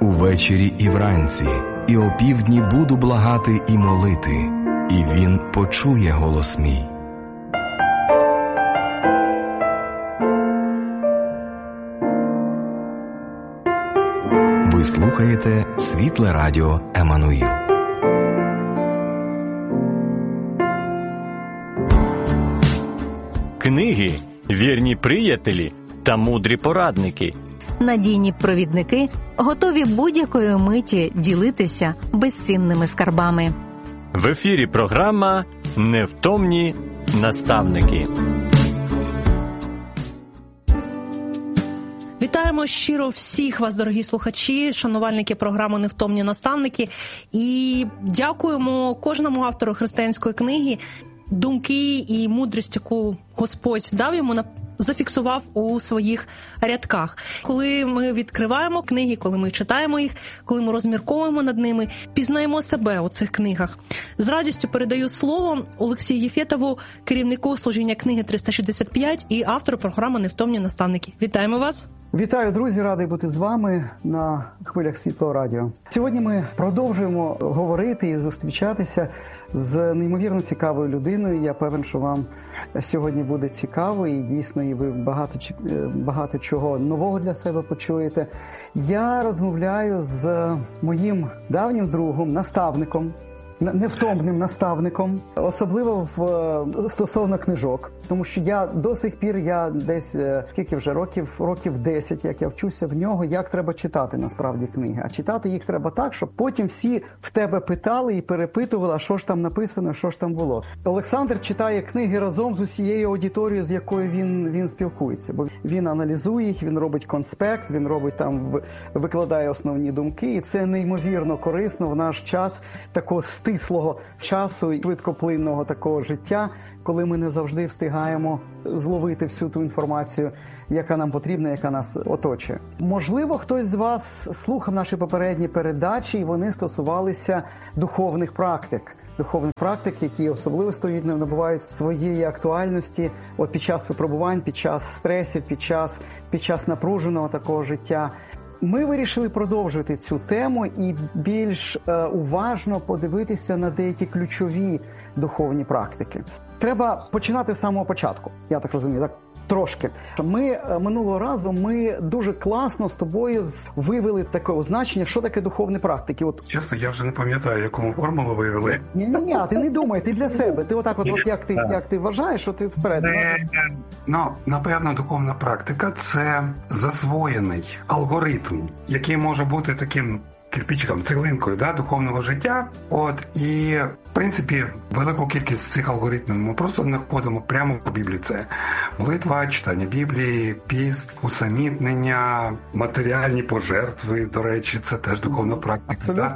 увечері і вранці, і опівдні буду благати і молити, і він почує голос мій. Ви слухаєте Світле Радіо Еммануїл. Книги, вірні приятелі та мудрі порадники. Надійні провідники, готові будь-якої миті ділитися безцінними скарбами. В ефірі програма «Невтомні наставники». Вітаємо щиро всіх вас, дорогі слухачі, шанувальники програми «Невтомні наставники». І дякуємо кожному автору християнської книги. Думки і мудрість, яку Господь дав йому, зафіксував у своїх рядках. Коли ми відкриваємо книги, коли ми читаємо їх, коли ми розмірковуємо над ними, пізнаємо себе у цих книгах. З радістю передаю слово Олексію Єфєтову, керівнику служіння книги 365 і автору програми «Невтомні наставники». Вітаємо вас! Вітаю, друзі! Радий бути з вами на хвилях Світлого Радіо. Сьогодні ми продовжуємо говорити і зустрічатися з неймовірно цікавою людиною. Я певен, що вам сьогодні буде цікаво і дійсно і ви багато чого нового для себе почуєте. Я розмовляю з моїм давнім другом, наставником, невтомним наставником, особливо стосовно книжок. Тому що я до сих пір, десь, скільки вже років 10, як я вчуся в нього, як треба читати насправді книги. А читати їх треба так, щоб потім всі в тебе питали і перепитували, а що ж там написано, що ж там було. Олександр читає книги разом з усією аудиторією, з якою він спілкується. Бо він аналізує їх, він робить конспект, він робить там, викладає основні думки. І це неймовірно корисно в наш час такого стислого часу і швидкоплинного такого життя, коли ми не завжди встигаємо зловити всю ту інформацію, яка нам потрібна, яка нас оточує. Можливо, хтось з вас слухав наші попередні передачі, і вони стосувалися духовних практик, які особливо набувають своєї актуальності під час випробувань, під час стресів, під час напруженого такого життя. Ми вирішили продовжити цю тему і більш уважно подивитися на деякі ключові духовні практики. Треба починати з самого початку, я так розумію, так? Трошки. Минулого разу ми дуже класно з тобою вивели таке означення, що таке духовні практики. Чесно, я вже не пам'ятаю, яку формулу вивели. Ні, ти не думай, ти для себе. Ти отак як ти вважаєш, що ти вперед. Напевно, духовна практика – це засвоєний алгоритм, який може бути таким кирпичиком, цеглинкою духовного життя. І, в принципі, велику кількість цих алгоритмів ми просто знаходимо прямо в Біблії. Це молитва, читання Біблії, піст, усамітнення, матеріальні пожертви, до речі, це теж духовна практика.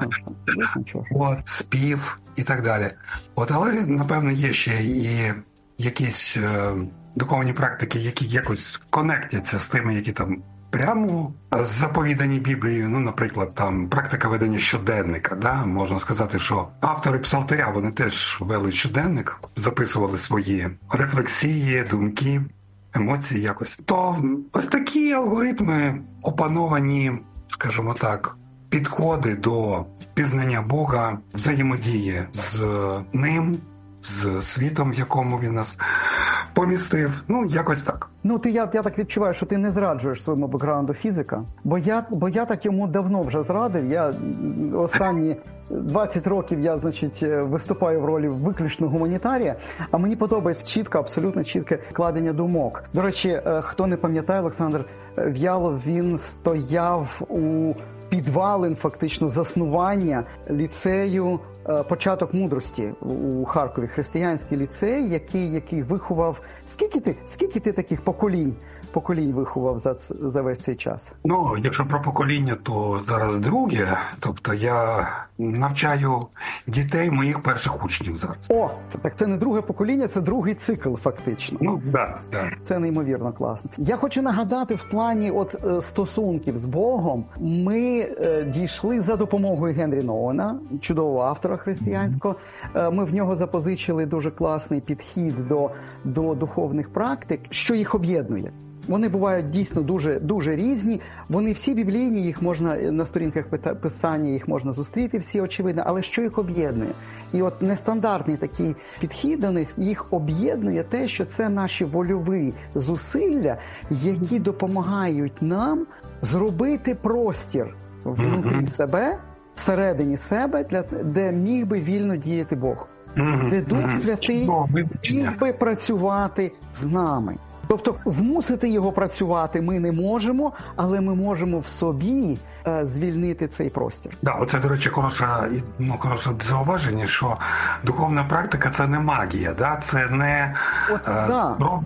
Спів і так далі. Але, напевно, є ще і якісь духовні практики, які якось конектяться з тими, які там прямо заповідані Біблією, наприклад, там практика ведення щоденника, можна сказати, що автори псалтиря, вони теж вели щоденник, записували свої рефлексії, думки, емоції якось. То ось такі алгоритми, опановані, скажімо так, підходи до пізнання Бога, взаємодії з Ним, з світом, в якому Він нас помістив, якось так. Я так відчуваю, що ти не зраджуєш своєму бекграунду фізика, бо я так йому давно вже зрадив. Я останні 20 років виступаю в ролі виключно гуманітарія, а мені подобається абсолютно чітке вкладення думок. До речі, хто не пам'ятає, Олександр В'ялов, він стояв у підвалин фактично заснування ліцею «Початок мудрості» у Харкові, християнський ліцей, який виховав... Скільки ти таких поколінь виховав за весь цей час? Якщо про покоління, то зараз друге. Тобто я навчаю дітей моїх перших учнів зараз. О, це не друге покоління, це другий цикл фактично. Ну, да. Це неймовірно класно. Я хочу нагадати в плані стосунків з Богом. Ми дійшли за допомогою Генрі Nouwена, чудового автора християнського. Ми в нього запозичили дуже класний підхід до духовних практик, що їх об'єднує. Вони бувають дійсно дуже різні. Вони всі біблійні, їх можна на сторінках Писання, їх можна зустріти всі, очевидно. Але що їх об'єднує? І от нестандартний такий підхід до них, їх об'єднує те, що це наші вольові зусилля, які допомагають нам зробити простір внутрі себе, всередині себе, де міг би вільно діяти Бог. Де Дух Святий міг би працювати з нами. Тобто змусити його працювати ми не можемо, але ми можемо в собі звільнити цей простір. Да, оце, до речі, хороше зауваження, що духовна практика – це не магія, да? Це не спроба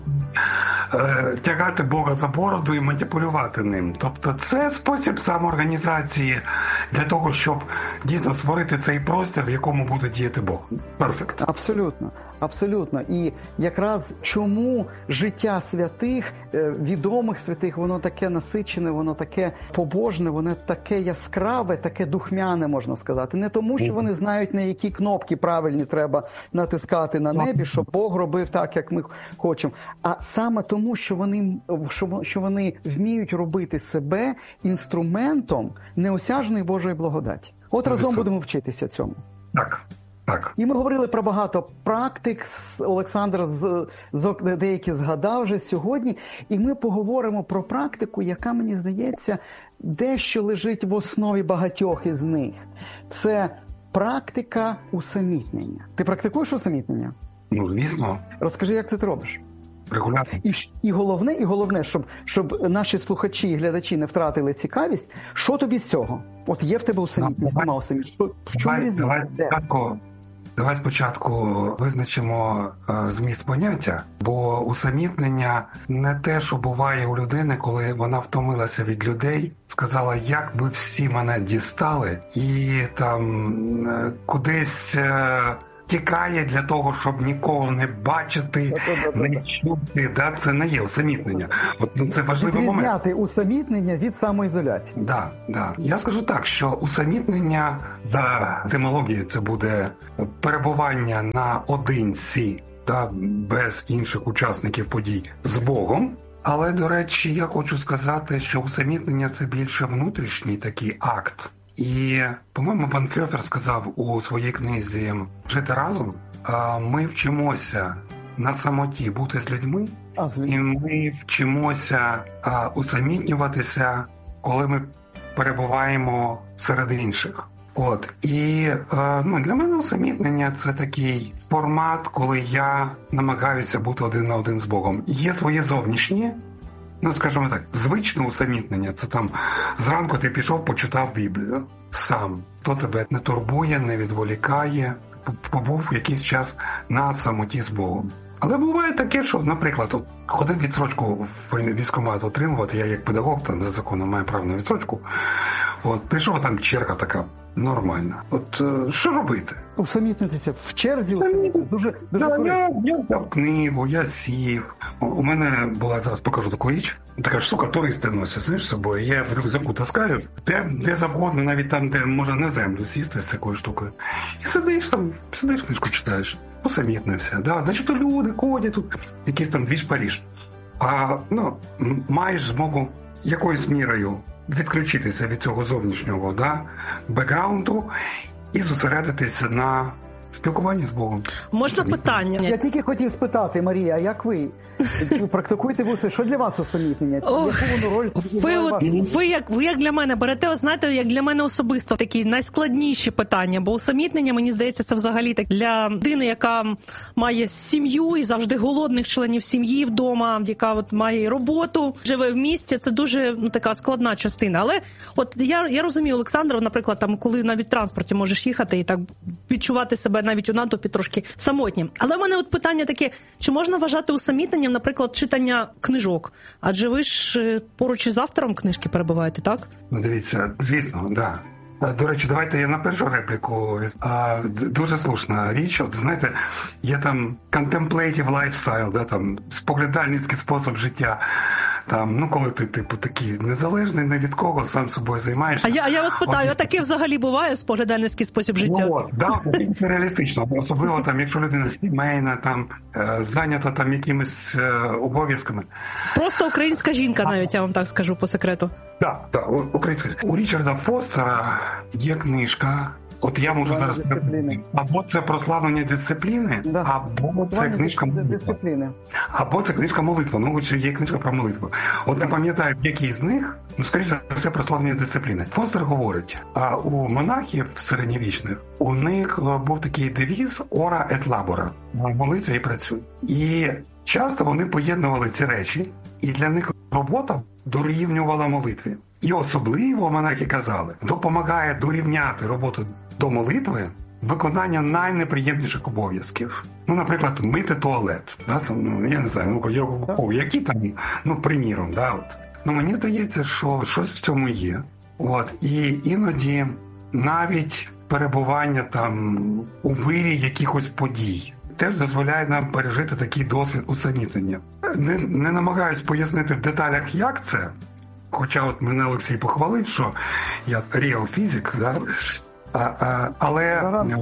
тягати Бога за бороду і маніпулювати ним. Тобто це спосіб самоорганізації для того, щоб дійсно створити цей простір, в якому буде діяти Бог. Перфект. Абсолютно. І якраз чому життя святих, відомих святих, воно таке насичене, воно таке побожне, воно таке яскраве, таке духмяне, можна сказати. Не тому, що вони знають, на які кнопки правильні треба натискати на небі, щоб Бог робив так, як ми хочемо, а саме тому, що вони вміють робити себе інструментом неосяжної Божої благодаті. От разом будемо вчитися цьому. Так. І ми говорили про багато практик, Олександр деякі згадав вже сьогодні, і ми поговоримо про практику, яка, мені здається, дещо лежить в основі багатьох із них. Це практика усамітнення. Ти практикуєш усамітнення? Ну, звісно. Розкажи, як це ти робиш? Регулярно. І головне, щоб наші слухачі і глядачі не втратили цікавість, що тобі з цього? От є в тебе усамітність, нема усамітність. В чому різниця? Давай спочатку визначимо зміст поняття, бо усамітнення не те, що буває у людини, коли вона втомилася від людей, сказала, як ви всі мене дістали, і там кудись тікає для того, щоб нікого не бачити, не чути. Да? Це не є усамітнення. Це важливий момент. Відрізняти усамітнення від самоізоляції. Да. Я скажу так, що усамітнення за етимологією це буде перебування наодинці, да, без інших учасників подій з Богом. Але, до речі, я хочу сказати, що усамітнення – це більше внутрішній такий акт. І, по-моєму, Банкьофер сказав у своїй книзі «Жити разом», ми вчимося на самоті бути з людьми, і ми вчимося усамітнюватися, коли ми перебуваємо серед інших. І для мене усамітнення – це такий формат, коли я намагаюся бути один на один з Богом. Є свої зовнішні, скажімо так, звичне усамітнення – це там зранку ти пішов, почитав Біблію сам. То тебе не турбує, не відволікає, побув якийсь час на самоті з Богом. Але буває таке, що, наприклад, ходив відстрочку в військкомат отримувати, я як педагог там за законом маю право на відстрочку, прийшов, там черга така нормальна. Що робити? Усамітнитися в черзі? Дуже я взяв книгу, я сів. У мене була, зараз покажу таку річ, така штука, туристи носять, знаєш, з собою. Я в рюкзаку таскаю, де завгодно, навіть там, де можна на землю сісти з такою штукою. І сидиш, книжку читаєш. Усамітнився, да? Значить, люди ходять тут, якийсь там двіж-паріж. Маєш змогу якоюсь мірою відключитися від цього зовнішнього бекграунду і зосередитися на спілкуванні з Богом. Можна питання? Я тільки хотів спитати, Марія, а як ви? Практикуєте ви це? Що для вас усамітнення? Яку воно роль? Ви як для мене берете, знаєте, як для мене особисто такі найскладніші питання, бо усамітнення, мені здається, це взагалі так для людини, яка має сім'ю і завжди голодних членів сім'ї вдома, яка має роботу, живе в місті, це дуже така складна частина. Але я розумію, Олександра, наприклад, там, коли навіть в транспорті можеш їхати і так відчувати себе навіть у натовпі трошки самотнім. Але в мене питання таке, чи можна вважати усамітненням, наприклад, читання книжок? Адже ви ж поруч із автором книжки перебуваєте, так? Дивіться, звісно, да. До речі, давайте я на першу репліку. Дуже слушна річ. От, знаєте, є там contemplative lifestyle, да, там, споглядальницький спосіб життя. Там, ну, коли ти, типу, такий незалежний, не від кого, сам собою займаєшся. А я вас питаю, а таке взагалі буває споглядальницький спосіб життя? Ну, от, да, це реалістично. Особливо, там, якщо людина сімейна, там, зайнята там якимись обов'язками. Просто українська жінка навіть, я вам так скажу по секрету. Так, українська. У Річарда Фостера є книжка. От я можу зараз або це прославлення дисципліни, або це книжка молитва. Або це книжка молитва. Ну, отже, є книжка про молитву. От не пам'ятаю, який з них, ну, скоріше за все, прославлення дисципліни. Фостер говорить, а у монахів середньовічних у них був такий девіз «Ora et labora» – молиться і працюй. І часто вони поєднували ці речі, і для них робота дорівнювала молитві. І особливо, монахи казали, допомагає дорівняти роботу до молитви виконання найнеприємніших обов'язків. Ну, наприклад, мити туалет. Да? Там, ну, я не знаю, які там, ну, приміром. Да? От. Ну, мені здається, що щось в цьому є. От. І іноді навіть перебування там у вирі якихось подій теж дозволяє нам пережити такий досвід усамітнення. Не намагаюсь пояснити в деталях, як це. Хоча от мене Олексій похвалив, що я real фізик, да? Але...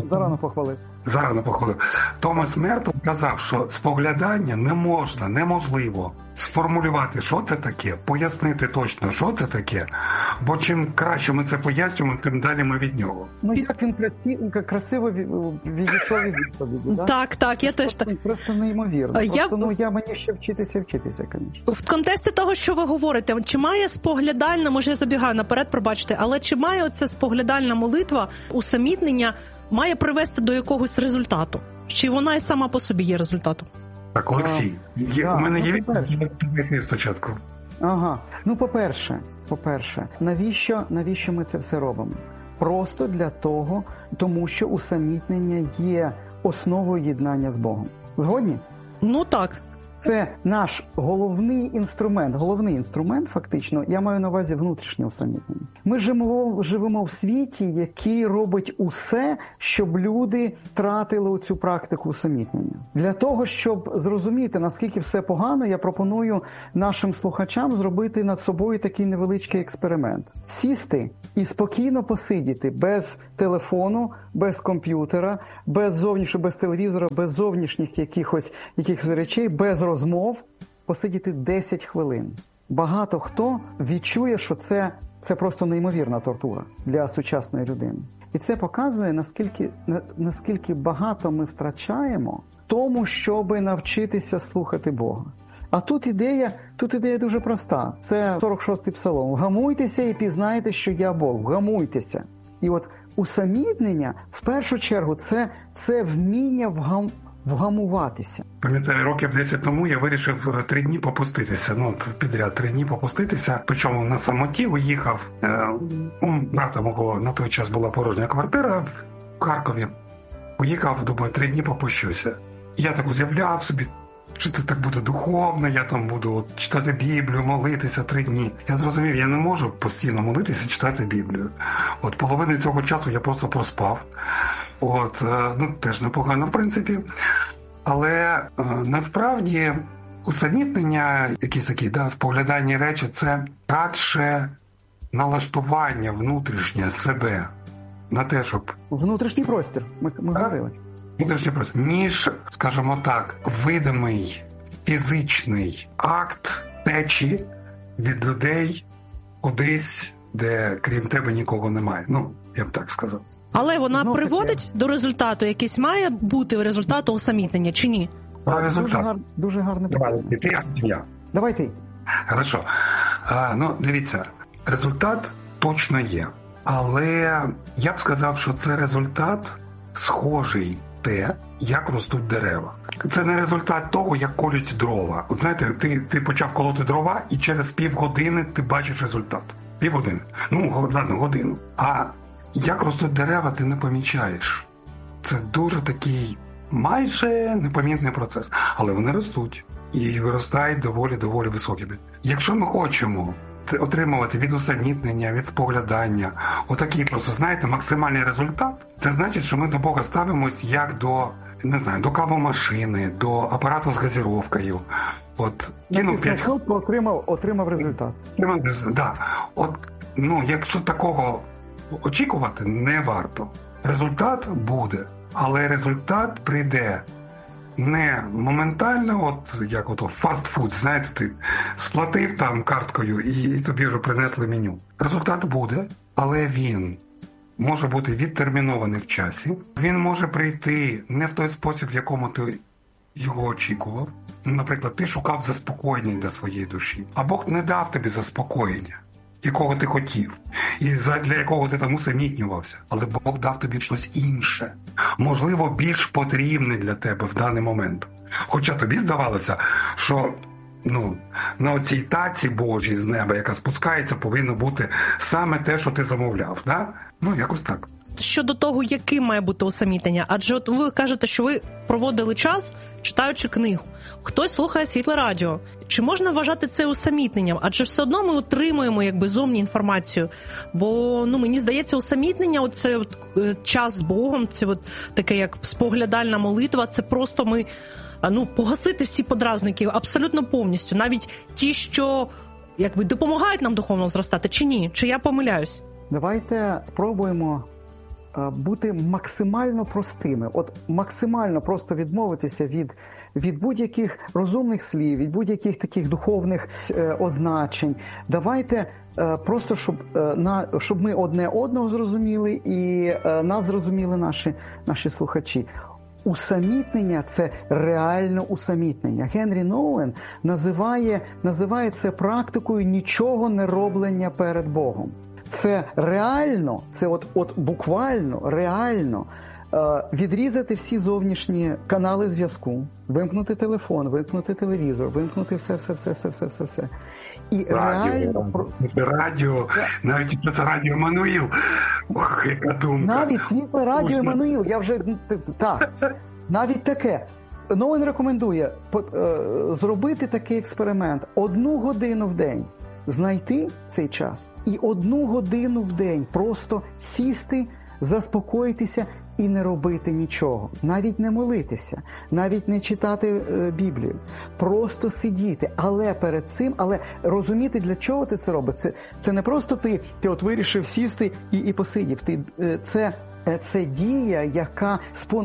Зарано похвалив. Томас Мертл казав, що споглядання неможливо сформулювати, що це таке, пояснити точно, що це таке, бо чим краще ми це пояснюємо, тим далі ми від нього. Ну, як він красиво відійшов від відповіді, да? Так, я теж так. Просто неймовірно. Я мені ще вчитися, звісно. В контексті того, що ви говорите, чи має споглядальна, може я забігаю наперед, пробачте, але чи має оця споглядальна молитва, усамітнення, має привести до якогось результату? Чи вона і сама по собі є результатом? Так, Олексій, у мене є відповідь спочатку. Ага. Ну, по-перше, навіщо ми це все робимо? Просто для того, тому що усамітнення є основою єднання з Богом. Згодні? Ну, так. Це наш головний інструмент, фактично, я маю на увазі внутрішнє усамітнення. Ми живемо в світі, який робить усе, щоб люди тратили оцю практику усамітнення. Для того, щоб зрозуміти, наскільки все погано, я пропоную нашим слухачам зробити над собою такий невеличкий експеримент. Сісти і спокійно посидіти без телефону, без комп'ютера, без телевізора, без зовнішніх якихось речей, без розмов, посидіти 10 хвилин. Багато хто відчує, що це просто неймовірна тортура для сучасної людини. І це показує, наскільки багато ми втрачаємо в тому, щоб навчитися слухати Бога. А тут ідея дуже проста. Це 46-й псалом. «Вгамуйтеся і пізнайте, що я Бог». Вгамуйтеся. І от усамітнення, в першу чергу, це вміння вгамуватися. Пам'ятаю, років 10 тому я вирішив 3 дні попуститися. Ну, підряд 3 дні попуститися. Причому на самоті уїхав. У брата мого на той час була порожня квартира в Харкові. Поїхав, думаю, 3 дні попущуся. І я так уявляв собі, що це так буде духовно, я там буду читати Біблію, молитися 3 дні. Я зрозумів, я не можу постійно молитися і читати Біблію. От половину цього часу я просто проспав. От, ну, теж непогано, в принципі. Але насправді усамітнення, якісь такі, споглядальні речі, це радше налаштування внутрішнє себе на те, щоб... Внутрішній простір, ми говорили. Внутрішній простір, ніж, скажімо так, видимий фізичний акт течі від людей кудись, де крім тебе нікого немає. Ну, я б так сказав. Але вона приводить до результату, якийсь має бути результату усамітнення, чи ні? Про результат. Дуже гарне питання. Давай ти. Хорошо. Ну, дивіться, результат точно є. Але я б сказав, що це результат схожий те, як ростуть дерева. Це не результат того, як колють дрова. От знаєте, ти почав колоти дрова, і через півгодини ти бачиш результат. Півгодини. Ну, ладно, годину. А як ростуть дерева, ти не помічаєш. Це дуже такий майже непомітний процес. Але вони ростуть. І виростають доволі високими. Якщо ми хочемо отримувати від усамітнення, від споглядання, отакий просто, знаєте, максимальний результат, це значить, що ми до Бога ставимось як до, не знаю, до кавомашини, до апарату з газіровкою. От, кинув 5 отримав результат. Да. От, якщо такого очікувати, не варто. Результат буде, але результат прийде не моментально, от як ото фастфуд, знаєте, ти сплатив там карткою і тобі вже принесли меню. Результат буде, але він може бути відтермінований в часі. Він може прийти не в той спосіб, в якому ти його очікував. Наприклад, ти шукав заспокоєння для своєї душі, а Бог не дав тобі заспокоєння, якого ти хотів, і для якого ти там усамітнювався. Але Бог дав тобі щось інше, можливо, більш потрібне для тебе в даний момент. Хоча тобі здавалося, що на оцій таці Божій з неба, яка спускається, повинно бути саме те, що ти замовляв. Да? Якось так. Щодо того, яким має бути усамітнення, адже от ви кажете, що ви проводили час, читаючи книгу. Хтось слухає Світле Радіо. Чи можна вважати це усамітненням? Адже все одно ми отримуємо зовні інформацію. Бо, мені здається, усамітнення, це час з Богом, це таке як споглядальна молитва, це просто ми погасити всі подразники абсолютно повністю. Навіть ті, що допомагають нам духовно зростати, чи ні? Чи я помиляюсь? Давайте спробуємо бути максимально простими. От максимально просто відмовитися від будь-яких розумних слів, від будь-яких таких духовних означень. Давайте просто, щоб ми одне одного зрозуміли і нас зрозуміли наші слухачі. Усамітнення – це реально усамітнення. Генрі Nouwen називає це практикою нічого не роблення перед Богом. Це реально, це от буквально, реально відрізати всі зовнішні канали зв'язку, вимкнути телефон, вимкнути телевізор, вимкнути все. І радіо, навіть якщо це радіо Еммануїл. Ох, яка думка. Навіть світле радіо Еммануїл, навіть таке. Nouwen рекомендує зробити такий експеримент. 1 годину в день знайти цей час і 1 годину в день просто сісти, заспокоїтися і не робити нічого. Навіть не молитися, навіть не читати Біблію. Просто сидіти. Але перед цим, розуміти, для чого ти це робиш. Це не просто ти от вирішив сісти і посидів. Це дія, яка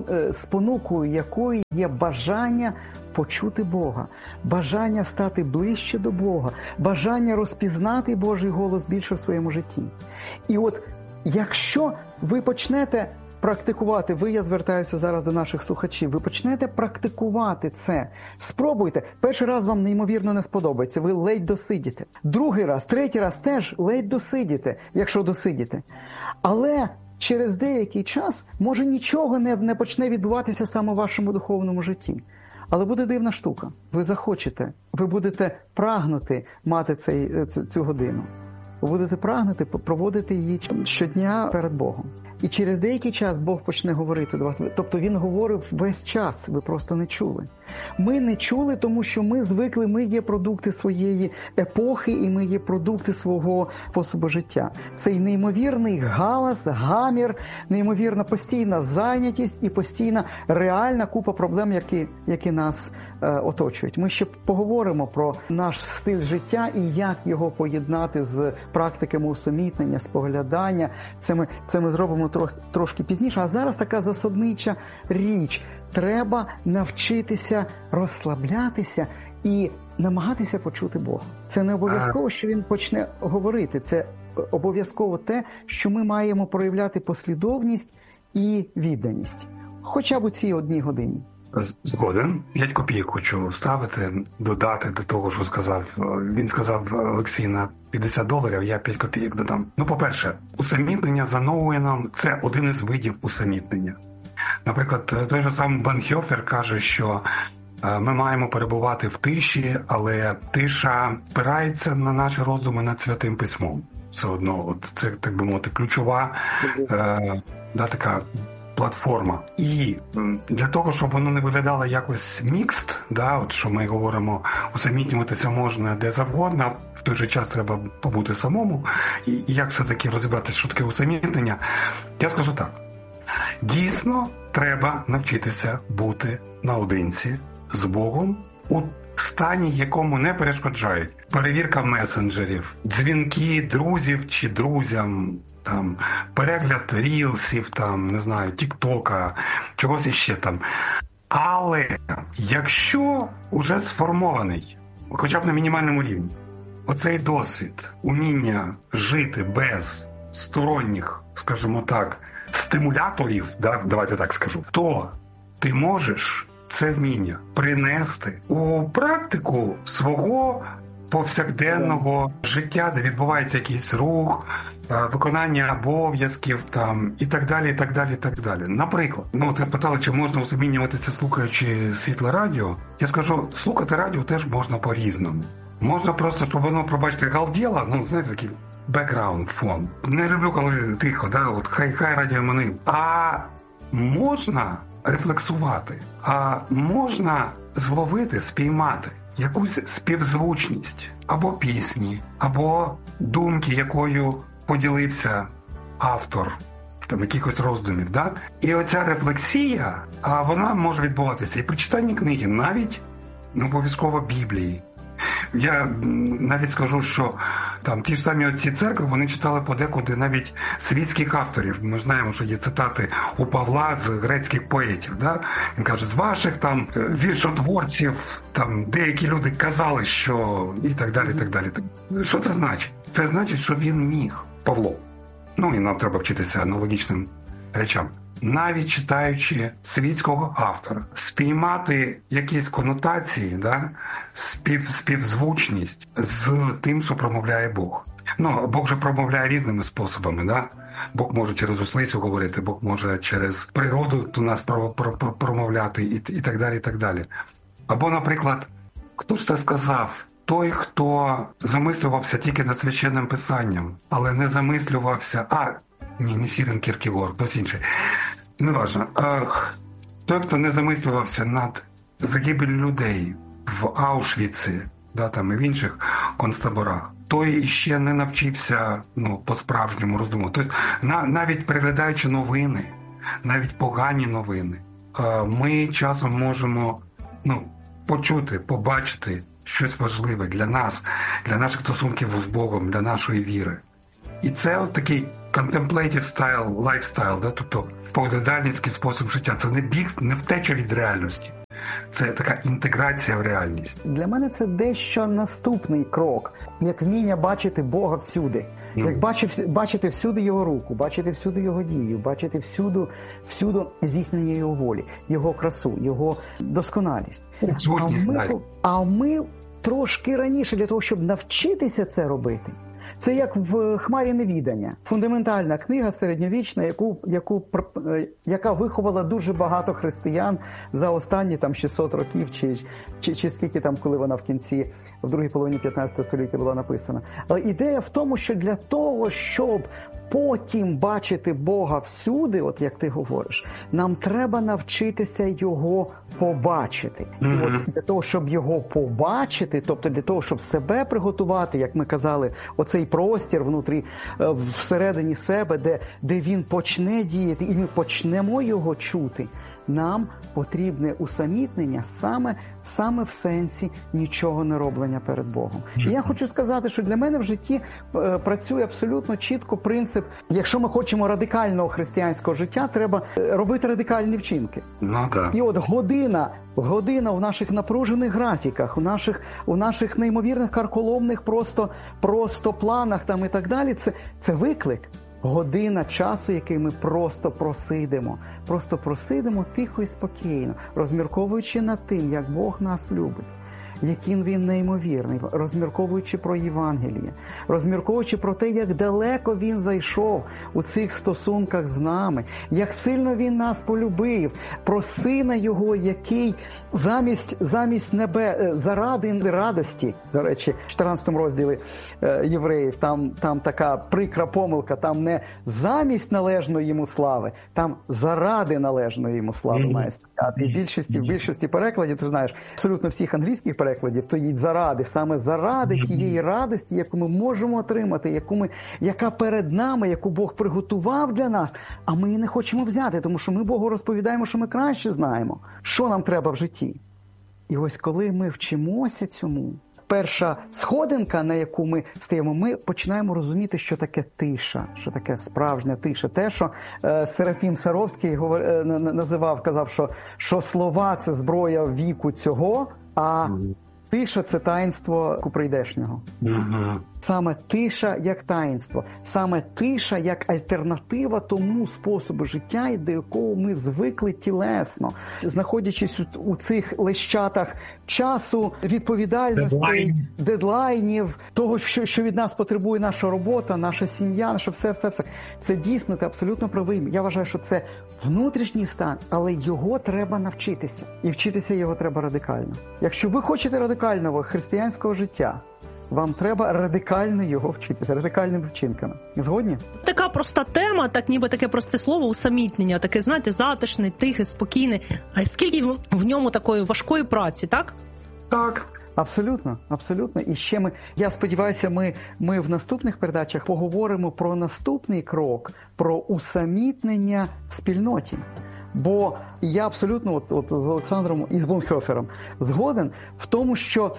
спонукою якої є бажання почути Бога, бажання стати ближче до Бога, бажання розпізнати Божий голос більше в своєму житті. І от якщо ви почнете практикувати, я звертаюся зараз до наших слухачів, ви почнете практикувати це, спробуйте. Перший раз вам неймовірно не сподобається, ви ледь досидіте. Другий раз, третій раз теж ледь досидіте, якщо досидіте. Але через деякий час, може, нічого не почне відбуватися саме у вашому духовному житті. Але буде дивна штука. Ви захочете, ви будете прагнути мати цю годину. Ви будете прагнути проводити її щодня перед Богом. І через деякий час Бог почне говорити до вас. Тобто Він говорив весь час, ви просто не чули. Ми не чули, тому що ми звикли, ми є продукти своєї епохи і ми є продукти свого способу життя. Цей неймовірний галас, гамір, неймовірна постійна зайнятість і постійна реальна купа проблем, які нас оточують. Ми ще поговоримо про наш стиль життя і як його поєднати з практиками усамітнення, споглядання. Це ми зробимо трошки пізніше. А зараз така засаднича річ. Треба навчитися розслаблятися і намагатися почути Бога. Це не обов'язково, що Він почне говорити. Це обов'язково те, що ми маємо проявляти послідовність і відданість. Хоча б у цій 1 годині. Згоден. 5 копійок хочу вставити, додати до того, що сказав. Він сказав, Олексій, на $50, я 5 копійок додам. По-перше, усамітнення за Nouweном – це один із видів усамітнення. Наприклад, той же сам Бонхофер каже, що ми маємо перебувати в тиші, але тиша спирається на наші роздуми над Святим Письмом. Все одно, це, так би мовити, ключова, така платформа. І для того, щоб воно не виглядало якось мікст, да, от що ми говоримо, усамітнюватися можна де завгодно, в той же час треба побути самому, і як все-таки розібратися, що таке усамітнення, я скажу так. Дійсно, треба навчитися бути наодинці з Богом у стані, якому не перешкоджають. Перевірка месенджерів, дзвінки друзів чи друзям, там, перегляд рілсів, там, не знаю, тіктока, чогось іще там. Але якщо уже сформований, хоча б на мінімальному рівні, оцей досвід, уміння жити без сторонніх, скажімо так, стимуляторів, да, давайте так скажу, то ти можеш це вміння принести у практику свого повсякденного життя, де відбувається якийсь рух, виконання обов'язків там, і так далі, і так далі, і так далі. Наприклад, ти спитали, чи можна усамітнюватися, слухаючи світле радіо. Я скажу, слухати радіо теж можна по-різному. Можна просто, щоб воно, пробачте, галділо, знаєте, такий бекграунд, фон. Не люблю, коли тихо, да, от хай радіо мене. А можна рефлексувати, а можна зловити, спіймати якусь співзвучність або пісні, або думки, якою поділився автор, там якихось роздумів, да? І оця рефлексія, вона може відбуватися і при читанні книги, навіть не обов'язково Біблії. Я навіть скажу, що там ті ж самі отці церкви, вони читали подекуди навіть світських авторів. Ми знаємо, що є цитати у Павла з грецьких поетів. Да? Він каже, з ваших там віршотворців, там деякі люди казали, що і так далі, і так далі. Що це значить? Це значить, що він міг, Павло. І нам треба вчитися аналогічним речам. Навіть читаючи світського автора, спіймати якісь конотації, да, співзвучність з тим, що промовляє Бог. Бог же промовляє різними способами. Да? Бог може через ослицю говорити, Бог може через природу до нас промовляти і так далі, і так далі. Або, наприклад, хто ж це сказав? Той, хто замислювався тільки над священним писанням, але не замислювався... не Сірен Кіркегор, хтось інший. Неважно. Той, хто не замислювався над загибелью людей в Аушвіці, да, там і в інших концтаборах, той ще не навчився по-справжньому роздумувати. Тобто, навіть переглядаючи новини, навіть погані новини, ми часом можемо почути, побачити щось важливе для нас, для наших стосунків з Богом, для нашої віри. І це от такий contemplative style, lifestyle, да? Тобто споглядальницький спосіб життя. Це не біг, не втеча від реальності. Це така інтеграція в реальність. Для мене це дещо наступний крок, як вміння бачити Бога всюди. Як бачити всюди Його руку, бачити всюди Його дію, бачити всюди здійснення Його волі, Його красу, Його досконалість. А ми трошки раніше для того, щоб навчитися це робити, це як в «Хмарі невідання». Фундаментальна книга середньовічна, яка виховала дуже багато християн за останні 600 років, чи скільки там, коли вона в другій половині 15 століття була написана. Але ідея в тому, що для того, щоб потім бачити Бога всюди, от як ти говориш, нам треба навчитися Його побачити. І от для того, щоб Його побачити, тобто для того, щоб себе приготувати, як ми казали, оцей простір внутрі, всередині себе, де Він почне діяти, і ми почнемо Його чути, нам потрібне усамітнення саме в сенсі нічого не роблення перед Богом. І я хочу сказати, що для мене в житті працює абсолютно чітко принцип, якщо ми хочемо радикального християнського життя, треба робити радикальні вчинки. І от година в наших напружених графіках, у наших неймовірних карколомних просто планах там і так далі, це виклик. Година часу, який ми просто просидимо тихо і спокійно, розмірковуючи над тим, як Бог нас любить, який він неймовірний, розмірковуючи про Євангеліє, розмірковуючи про те, як далеко він зайшов у цих стосунках з нами, як сильно він нас полюбив, про Сина Його, який замість заради радості, до речі, в 14 розділі Євреїв, там така прикра помилка, там не замість належної йому слави, там заради належної йому слави має стояти. І в більшості перекладів, ти знаєш, абсолютно всіх англійських перекладів стоїть заради, саме заради тієї радості, яку ми можемо отримати, яка перед нами, яку Бог приготував для нас, а ми її не хочемо взяти, тому що ми Богу розповідаємо, що ми краще знаємо, що нам треба в житті. І ось коли ми вчимося цьому, перша сходинка, на яку ми стаємо, ми починаємо розуміти, що таке тиша, що таке справжня тиша. Те, що Серафім Саровський казав, що слова – це зброя віку цього, а тиша – це таїнство прийдешнього. Саме тиша як таїнство, саме тиша як альтернатива тому способу життя, до якого ми звикли тілесно. Знаходячись у цих лещатах часу, відповідальностей, дедлайнів, того, що від нас потребує наша робота, наша сім'я, наше все. Це дійсно, ти абсолютно правий. Я вважаю, що це внутрішній стан, але його треба навчитися. І вчитися його треба радикально. Якщо ви хочете радикального християнського життя, вам треба радикально його вчитися, радикальними вчинками. Згодні? Така проста тема, так ніби таке просте слово, усамітнення, таке, знаєте, затишне, тихе, спокійне. А скільки в ньому такої важкої праці, так? Так. Абсолютно, абсолютно. І ще я сподіваюся, ми в наступних передачах поговоримо про наступний крок, про усамітнення в спільноті. Бо я абсолютно от з Олександром і з Бонхофером згоден в тому, що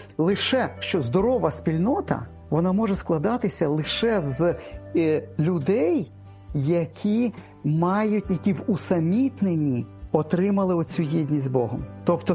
здорова спільнота, вона може складатися лише з людей, які в усамітненні отримали оцю єдність з Богом. Тобто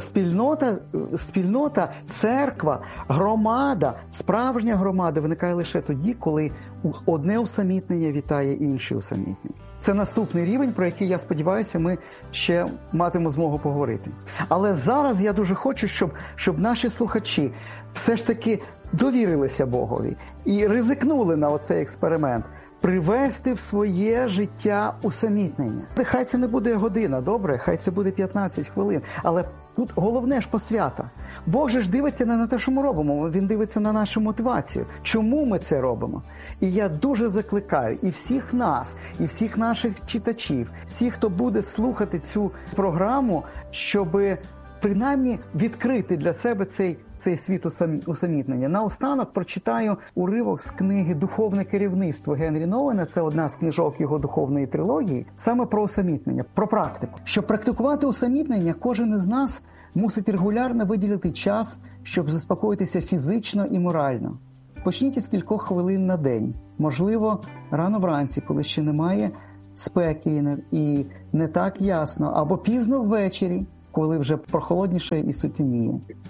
спільнота, церква, громада, справжня громада виникає лише тоді, коли одне усамітнення вітає інше усамітнення. Це наступний рівень, про який, я сподіваюся, ми ще матимемо змогу поговорити. Але зараз я дуже хочу, щоб наші слухачі все ж таки довірилися Богові і ризикнули на оцей експеримент. Привести в своє життя усамітнення. Хай це не буде година, добре? Хай це буде 15 хвилин. Але тут головне ж посвята. Бог же ж дивиться не на те, що ми робимо, Він дивиться на нашу мотивацію. Чому ми це робимо? І я дуже закликаю і всіх нас, і всіх наших читачів, всіх, хто буде слухати цю програму, щоб принаймні відкрити для себе цей світ усамітнення. Наостанок прочитаю уривок з книги «Духовне керівництво» Генрі Новена, це одна з книжок його духовної трилогії, саме про усамітнення, про практику. Щоб практикувати усамітнення, кожен із нас мусить регулярно виділити час, щоб заспокоїтися фізично і морально. Почніть із кількох хвилин на день. Можливо, рано вранці, коли ще немає спеки і не так ясно, або пізно ввечері, коли вже прохолодніше і сутеніє.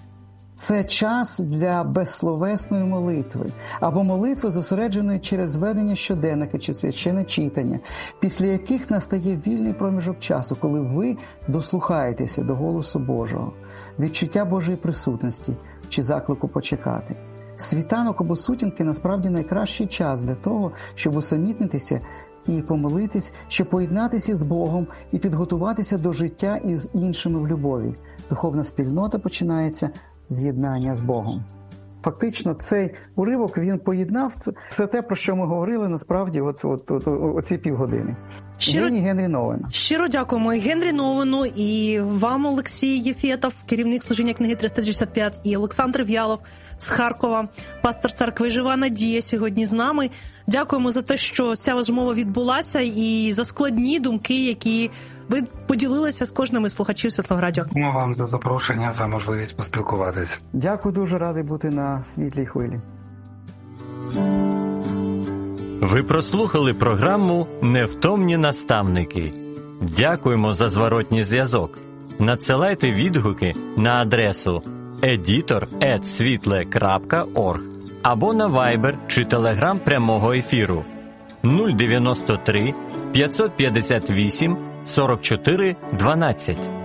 Це час для безсловесної молитви, або молитви, зосередженої через ведення щоденника чи священне читання, після яких настає вільний проміжок часу, коли ви дослухаєтеся до голосу Божого, відчуття Божої присутності чи заклику почекати. Світанок або сутінки насправді найкращий час для того, щоб усамітнитися і помолитись, щоб поєднатися з Богом і підготуватися до життя із іншими в любові. Духовна спільнота починається з єднання з Богом. Фактично, цей уривок, він поєднав все те, про що ми говорили, насправді, оці півгодини. Генрі Новен. Щиро дякуємо і Генрі Новену, і вам, Олексій Єфєтов, керівник служіння книги 365, і Олександр В'ялов з Харкова, пастор церкви «Жива надія» сьогодні з нами. Дякуємо за те, що ця розмова відбулася, і за складні думки, які ви поділилися з кожним із слухачів Світлого-Радіо. Дякуємо вам за запрошення, за можливість поспілкуватися. Дякую, дуже радий бути на світлій хвилі. Ви прослухали програму «Невтомні наставники». Дякуємо за зворотній зв'язок. Надсилайте відгуки на адресу editor@svitle.org або на Viber чи Telegram прямого ефіру 093 558 44 12.